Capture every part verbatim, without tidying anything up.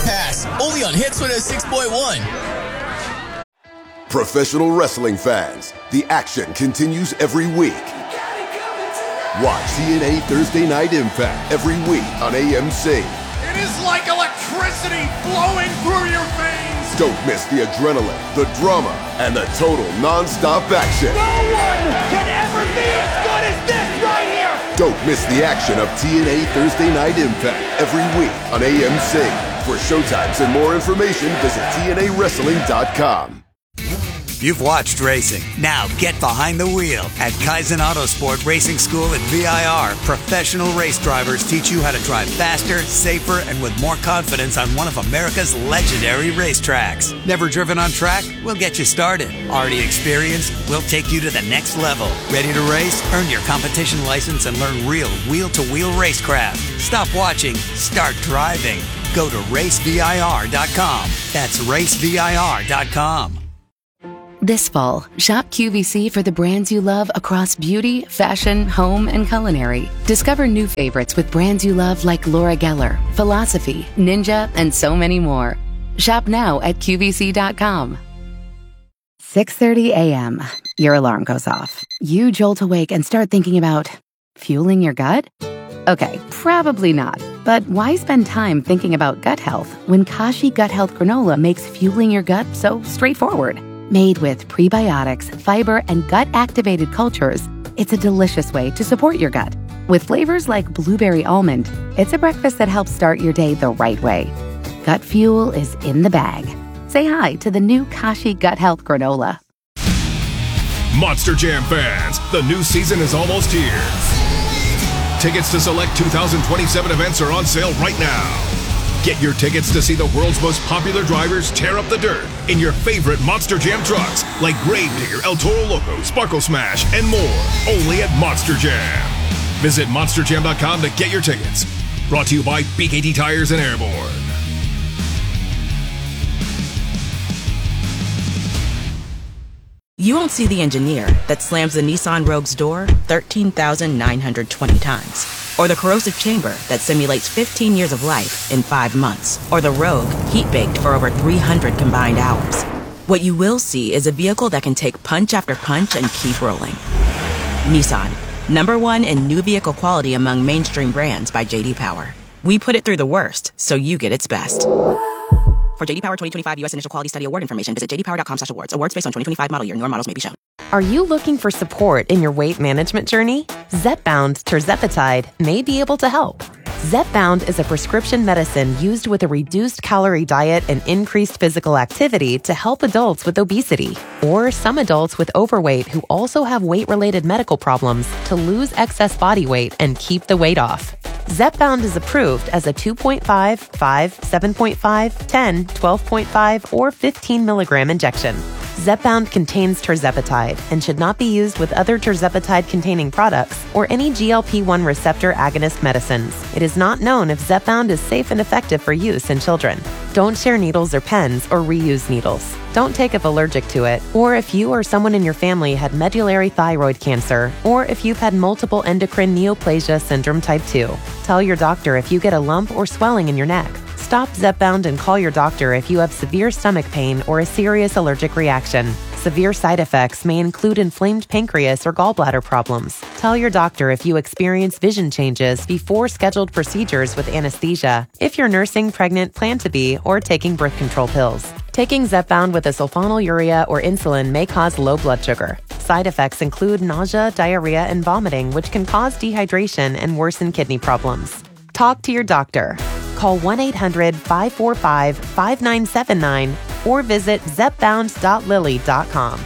Pass, only on Hits one oh six point one. Professional wrestling fans, the action continues every week. Watch T N A Thursday Night Impact every week on A M C. It is like electricity flowing through your veins. Don't miss the adrenaline, the drama, and the total non-stop action. No one can ever be as good as this right here. Don't miss the action of T N A Thursday Night Impact every week on A M C. For showtimes and more information, visit T N A wrestling dot com. You've watched racing. Now get behind the wheel. At Kaizen Autosport Racing School at V I R, professional race drivers teach you how to drive faster, safer, and with more confidence on one of America's legendary racetracks. Never driven on track? We'll get you started. Already experienced? We'll take you to the next level. Ready to race? Earn your competition license and learn real wheel-to-wheel racecraft. Stop watching. Start driving. Go to race V I R dot com. That's race V I R dot com. This fall, shop Q V C for the brands you love across beauty, fashion, home, and culinary. Discover new favorites with brands you love like Laura Geller, Philosophy, Ninja, and so many more. Shop now at Q V C dot com. six thirty a.m. Your alarm goes off. You jolt awake and start thinking about fueling your gut? Okay, probably not. But why spend time thinking about gut health when Kashi Gut Health Granola makes fueling your gut so straightforward? Made with prebiotics, fiber, and gut-activated cultures, it's a delicious way to support your gut. With flavors like blueberry almond, it's a breakfast that helps start your day the right way. Gut fuel is in the bag. Say hi to the new Kashi Gut Health Granola. Monster Jam fans, the new season is almost here. Tickets to select two thousand twenty-seven events are on sale right now. Get your tickets to see the world's most popular drivers tear up the dirt in your favorite Monster Jam trucks like Gravedigger, El Toro Loco, Sparkle Smash, and more. Only at Monster Jam. Visit monster jam dot com to get your tickets. Brought to you by B K T Tires and Airborne. You won't see the engineer that slams the Nissan Rogue's door thirteen thousand nine hundred twenty times. Or the corrosive chamber that simulates fifteen years of life in five months. Or the Rogue heat-baked for over three hundred combined hours. What you will see is a vehicle that can take punch after punch and keep rolling. Nissan, number one in new vehicle quality among mainstream brands by J D Power. We put it through the worst, so you get its best. For J D Power twenty twenty-five U S Initial Quality Study Award information, visit j d power dot com slash awards. Awards based on twenty twenty-five model year. Newer models may be shown. Are you looking for support in your weight management journey? Zepbound Tirzepatide may be able to help. Zepbound is a prescription medicine used with a reduced calorie diet and increased physical activity to help adults with obesity or some adults with overweight who also have weight-related medical problems to lose excess body weight and keep the weight off. Zepbound is approved as a two point five, five, seven point five, ten, twelve point five, or fifteen milligram injection. Zepbound contains tirzepatide and should not be used with other tirzepatide-containing products or any G L P one receptor agonist medicines. It is not known if Zepbound is safe and effective for use in children. Don't share needles or pens or reuse needles. Don't take if allergic to it, or if you or someone in your family had medullary thyroid cancer, or if you've had multiple endocrine neoplasia syndrome type two. Tell your doctor if you get a lump or swelling in your neck. Stop Zepbound and call your doctor if you have severe stomach pain or a serious allergic reaction. Severe side effects may include inflamed pancreas or gallbladder problems. Tell your doctor if you experience vision changes before scheduled procedures with anesthesia, if you're nursing, pregnant, plan to be, or taking birth control pills. Taking Zepbound with a sulfonylurea or insulin may cause low blood sugar. Side effects include nausea, diarrhea, and vomiting, which can cause dehydration and worsen kidney problems. Talk to your doctor. Call one eight hundred, five four five, five nine seven nine or visit zepbound dot lilly dot com.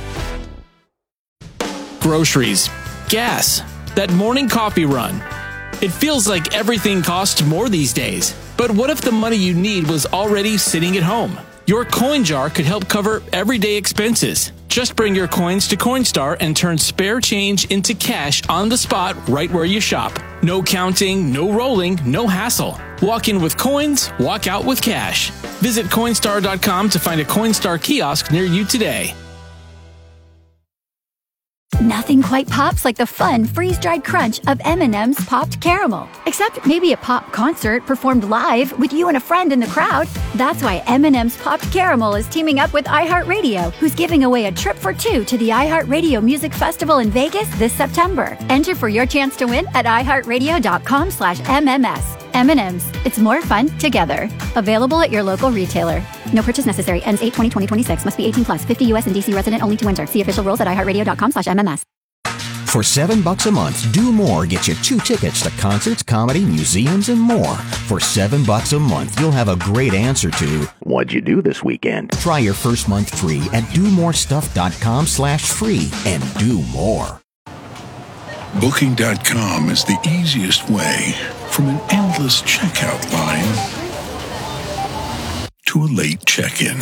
Groceries, gas, that morning coffee run. It feels like everything costs more these days. But what if the money you need was already sitting at home? Your coin jar could help cover everyday expenses. Just bring your coins to Coinstar and turn spare change into cash on the spot right where you shop. No counting, no rolling, no hassle. Walk in with coins, walk out with cash. Visit Coinstar dot com to find a Coinstar kiosk near you today. Nothing quite pops like the fun freeze-dried crunch of M and M's Popped Caramel. Except maybe a pop concert performed live with you and a friend in the crowd. That's why M and M's Popped Caramel is teaming up with iHeartRadio, who's giving away a trip for two to the iHeartRadio Music Festival in Vegas this September. Enter for your chance to win at iHeartRadio.com slash MMS. M and M's. It's more fun together. Available at your local retailer. No purchase necessary. Ends eight twenty twenty twenty-six. Must be eighteen plus. fifty U S and D C resident only to enter. See official rules at iHeartRadio.com slash MMS. For seven bucks a month, Do More gets you two tickets to concerts, comedy, museums, and more. For seven bucks a month, you'll have a great answer to what'd you do this weekend? Try your first month free at domorestuff.com slash free and do more. Booking dot com is the easiest way from an endless checkout line to a late check-in.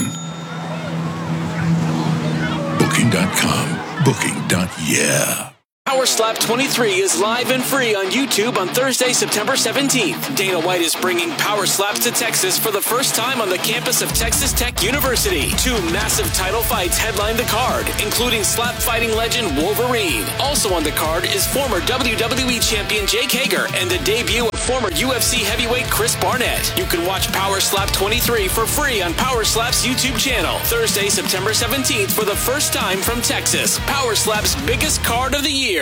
Booking dot com. Booking. Yeah. Power Slap twenty-three is live and free on YouTube on Thursday, September seventeenth. Dana White is bringing Power Slaps to Texas for the first time on the campus of Texas Tech University. Two massive title fights headline the card, including slap fighting legend Wolverine. Also on the card is former W W E champion Jake Hager and the debut of former U F C heavyweight Chris Barnett. You can watch Power Slap twenty-three for free on Power Slap's YouTube channel. Thursday, September seventeenth for the first time from Texas. Power Slap's biggest card of the year.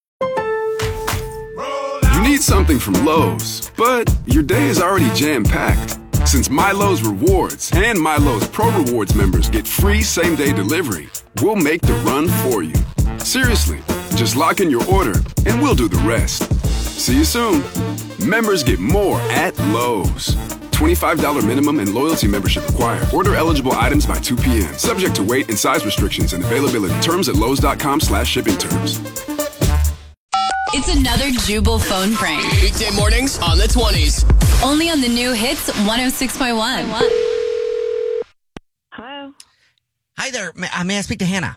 You need something from Lowe's, but your day is already jam-packed. Since MyLowe's Rewards and MyLowe's Pro Rewards members get free same-day delivery, we'll make the run for you. Seriously, just lock in your order and we'll do the rest. See you soon. Members get more at Lowe's. twenty-five dollars minimum and loyalty membership required. Order eligible items by two p.m. Subject to weight and size restrictions and availability. Terms at lowes.com slash shipping terms. It's another Jubal phone prank. Weekday mornings on the twenties. Only on the new hits one oh six point one. Hello. Hi there. May, uh, may I speak to Hannah?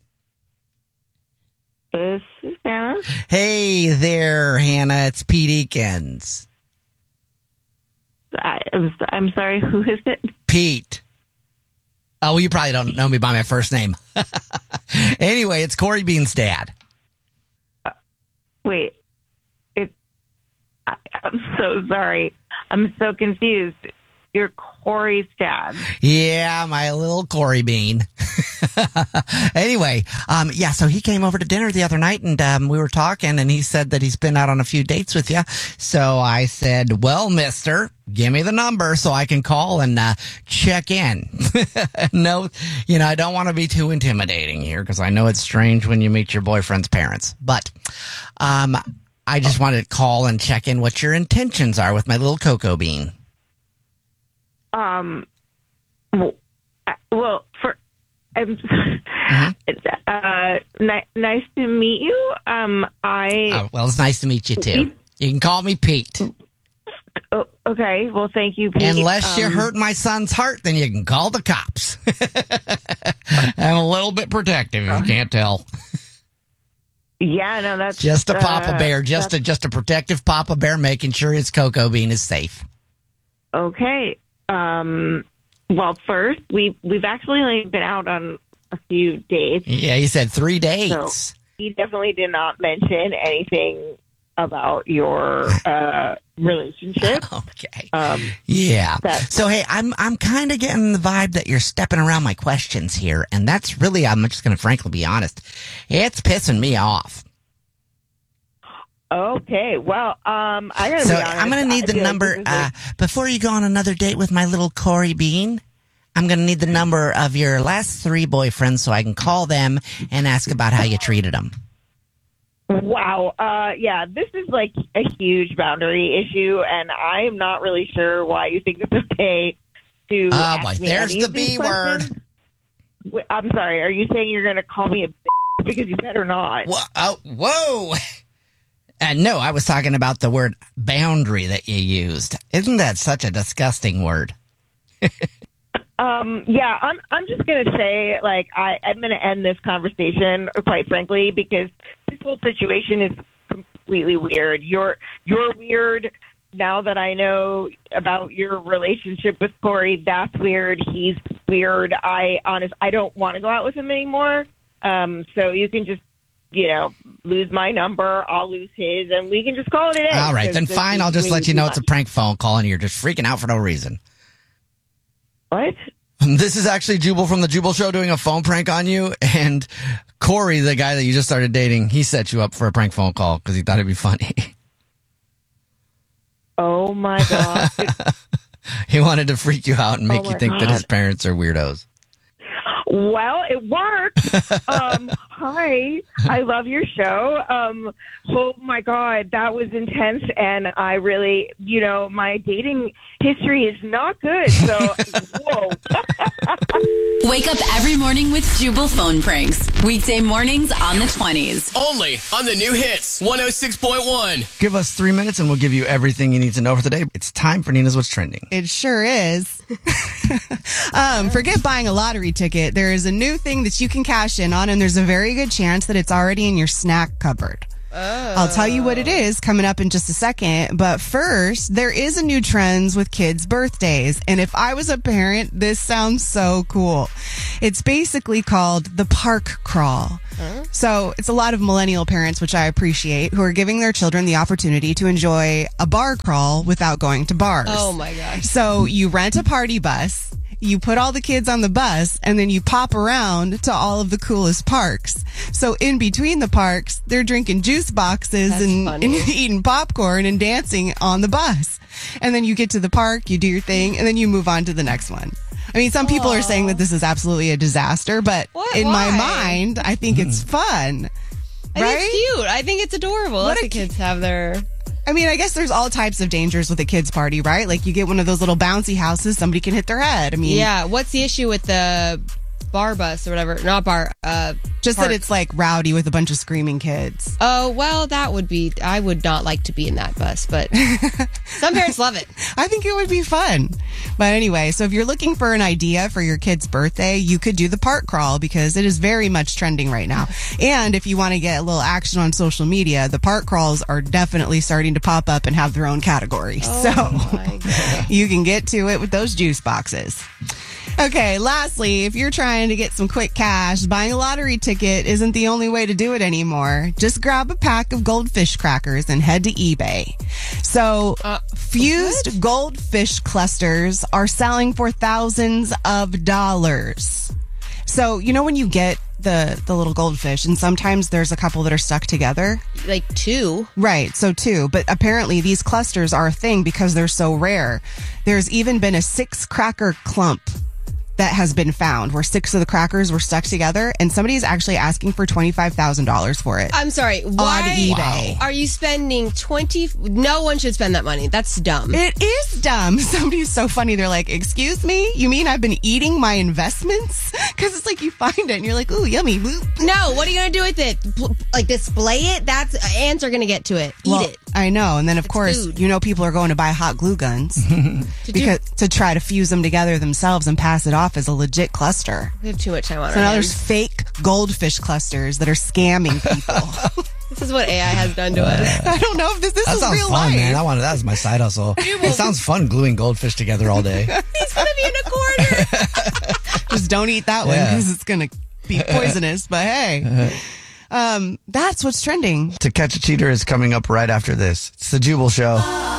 This is Hannah. Hey there, Hannah. It's Pete Eakins. I, I'm, I'm sorry. Who is it? Pete. Oh, well, you probably don't know me by my first name. Anyway, it's Corey Bean's dad. Wait, it. I, I'm so sorry. I'm so confused. You're Corey's dad. Yeah, my little Corey Bean. Anyway, um, yeah, so he came over to dinner the other night and um, we were talking and he said that he's been out on a few dates with you. So I said, well, mister, give me the number so I can call and uh, check in. No, you know, I don't want to be too intimidating here because I know it's strange when you meet your boyfriend's parents. But um, I just wanted to call and check in what your intentions are with my little Cocoa Bean. Um, well, well for, I'm, mm-hmm. uh, ni- nice to meet you. Um, I, oh, well, it's nice to meet you too. You can call me Pete. Oh, okay. Well, thank you, Pete. Unless um, you hurt my son's heart, then you can call the cops. I'm a little bit protective, if you can't tell. Yeah, no, that's just a Papa uh, Bear, just a, just a protective Papa Bear making sure his Cocoa Bean is safe. Okay. Um, well, first, we, we've actually only been out on a few dates. Yeah, he said three dates. So he definitely did not mention anything about your uh, relationship. Okay. Um, yeah. That, so, hey, I'm I'm kind of getting the vibe that you're stepping around my questions here, and that's really, I'm just going to frankly be honest, it's pissing me off. Okay, well, um, I gotta so be honest. I'm going to need the number, like uh, before you go on another date with my little Corey Bean, I'm going to need the number of your last three boyfriends so I can call them and ask about how you treated them. Wow. Uh, yeah, this is like a huge boundary issue, and I'm not really sure why you think it's okay to Oh, ask boy, me there's any the of these B word. Wait, I'm sorry, are you saying you're going to call me a bitch? Because you better not. Whoa. Oh, whoa. Uh, no, I was talking about the word boundary that you used. Isn't that such a disgusting word? um, yeah, I'm I'm just going to say, like, I, I'm going to end this conversation, quite frankly, because this whole situation is completely weird. You're You're weird. Now that I know about your relationship with Corey, that's weird. He's weird. I honest, I don't want to go out with him anymore. Um, so you can just you know, lose my number, I'll lose his, and we can just call it a day. All right, then fine. I'll just let you know it's a prank phone call and you're just freaking out for no reason. What? This is actually Jubal from the Jubal Show doing a phone prank on you. And Corey, the guy that you just started dating, he set you up for a prank phone call because he thought it'd be funny. Oh, my God. He wanted to freak you out and make oh you think God. that his parents are weirdos. Well, it worked. um, hi, I love your show. Um, oh my God, that was intense, and I really, you know, my dating history is not good. So, whoa. Wake up every morning with Jubal phone pranks. Weekday mornings on the twenties. Only on the new hits one oh six point one. Give us three minutes and we'll give you everything you need to know for the day. It's time for Nina's What's Trending. It sure is. um, forget buying a lottery ticket. There is a new thing that you can cash in on, and there's a very good chance that it's already in your snack cupboard. Oh. I'll tell you what it is coming up in just a second. But first, there is a new trend with kids' birthdays. And if I was a parent, this sounds so cool. It's basically called the park crawl. Huh? So it's a lot of millennial parents, which I appreciate, who are giving their children the opportunity to enjoy a bar crawl without going to bars. Oh my gosh. So you rent a party bus. You put all the kids on the bus, and then you pop around to all of the coolest parks. So in between the parks, they're drinking juice boxes and, and eating popcorn and dancing on the bus. And then you get to the park, you do your thing, and then you move on to the next one. I mean, some people Aww. Are saying that this is absolutely a disaster, but what? in Why? my mind, I think it's fun. I right? think it's cute. I think it's adorable. What Let the kids have their... I mean, I guess there's all types of dangers with a kid's party, right? Like you get one of those little bouncy houses, somebody can hit their head. I mean, yeah. What's the issue with the bar bus or whatever? Not bar. Uh, just park. that it's like rowdy with a bunch of screaming kids. Oh, well, that would be, I would not like to be in that bus, but some parents love it. I think it would be fun. But anyway, so if you're looking for an idea for your kid's birthday, you could do the park crawl because it is very much trending right now. And if you want to get a little action on social media, the park crawls are definitely starting to pop up and have their own category. Oh, so my God. You can get to it with those juice boxes. Okay, lastly, if you're trying to get some quick cash, buying a lottery ticket isn't the only way to do it anymore. Just grab a pack of goldfish crackers and head to eBay. So, uh, fused what? goldfish clusters are selling for thousands of dollars. So, you know when you get the, the little goldfish, and sometimes there's a couple that are stuck together? Like two. Right, so two. But apparently these clusters are a thing because they're so rare. There's even been a six cracker clump that has been found where six of the crackers were stuck together, and somebody is actually asking for twenty-five thousand dollars for it. I'm sorry. Why on eBay. Are you spending twenty? No one should spend that money. That's dumb. It is dumb. Somebody's so funny. They're like, excuse me? You mean I've been eating my investments? Because it's like you find it and you're like, ooh, yummy. No, what are you going to do with it? P- like display it? That's ants are going to get to it. Eat well, it. I know. And then, of it's course, food. you know people are going to buy hot glue guns to because do- to try to fuse them together themselves and pass it off as a legit cluster. We have too much time on So our now hands. there's fake goldfish clusters that are scamming people. This is what A I has done to us. I don't know if this, this that is sounds real fun, life. man. I want that as my side hustle. It sounds fun gluing goldfish together all day. He's going to be in a corner. Just don't eat that one Yeah. because it's going to be poisonous. But hey, um, that's what's trending. To Catch a Cheater is coming up right after this. It's the Jubal Show.